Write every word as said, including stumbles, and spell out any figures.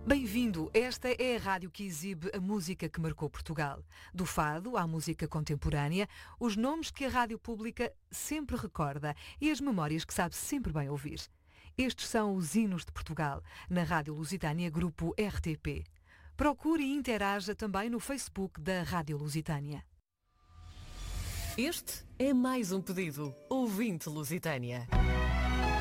Bem-vindo, esta é a rádio que exibe a música que marcou Portugal. Do fado à música contemporânea, os nomes que a rádio pública sempre recorda e as memórias que sabe sempre bem ouvir. Estes são os hinos de Portugal, na Rádio Lusitânia Grupo R T P. Procure e interaja também no Facebook da Rádio Lusitânia. Este é mais um pedido, ouvinte Lusitânia.